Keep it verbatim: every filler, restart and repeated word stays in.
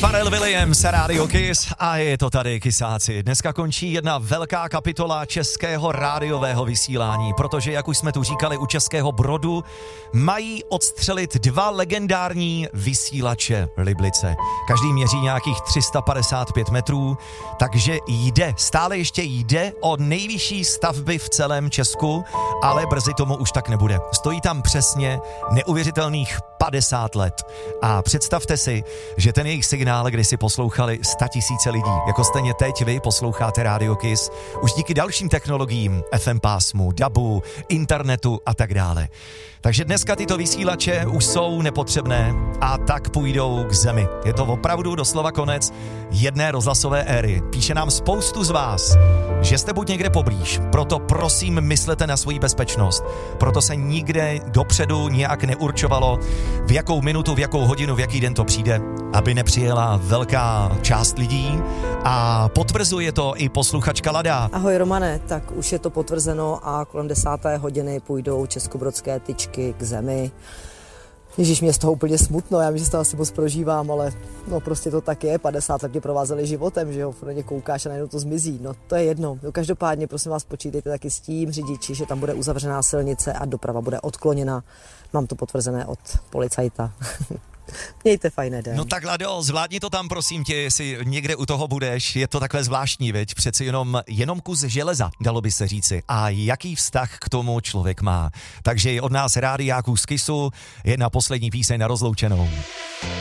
Pharrell Williams, Radio Kiss a je to tady, Kisáci. Dneska končí jedna velká kapitola českého rádiového vysílání, protože, jak už jsme tu říkali, u Českého Brodu mají odstřelit dva legendární vysílače Liblice. Každý měří nějakých tři sta padesát pět metrů, takže jde, stále ještě jde o nejvyšší stavby v celém Česku, ale brzy tomu už tak nebude. Stojí tam přesně neuvěřitelných padesát let. A představte si, že ten jejich signál, kdy si poslouchali statisíce lidí, jako stejně teď vy posloucháte Radio Kiss, už díky dalším technologiím, F M pásmu, dabu, internetu a tak dále. Takže dneska tyto vysílače už jsou nepotřebné a tak půjdou k zemi. Je to opravdu doslova konec jedné rozhlasové éry. Píše nám spoustu z vás, že jste buď někde poblíž, proto prosím myslete na svoji bezpečnost. Proto se nikde dopředu nějak neurčovalo, v jakou minutu, v jakou hodinu, v jaký den to přijde, aby nepřijela velká část lidí. A potvrzuje to i posluchačka Lada. Ahoj Romane, tak už je to potvrzeno a kolem desáté hodiny půjdou českobrodské tyčky k zemi. Ježíš, mě z toho úplně smutno, já myslím, že to asi moc prožívám, ale no prostě to tak je, padesát let mě provázeli životem, že jo, pro ně koukáš a najednou to zmizí, no to je jedno. No, každopádně prosím vás počítejte taky s tím řidiči, že tam bude uzavřená silnice a doprava bude odkloněna, mám to potvrzené od policajta. Mějte fajné den. No tak Lado, zvládni to tam prosím tě, jestli někde u toho budeš, je to takhle zvláštní, viď? Přeci jenom, jenom kus železa, dalo by se říci. A jaký vztah k tomu člověk má. Takže od nás rádiáků z Kissu jedna poslední píseň na rozloučenou.